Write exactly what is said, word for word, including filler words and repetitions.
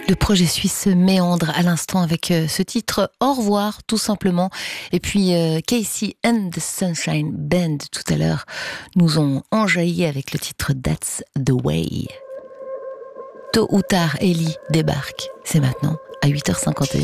Le projet suisse se méandre à l'instant avec euh, ce titre Au revoir, tout simplement. Et puis euh, Casey and the Sunshine Band, tout à l'heure, nous ont enjaillé avec le titre That's the Way. Tôt ou tard, Ellie débarque. C'est maintenant à huit heures cinquante et un.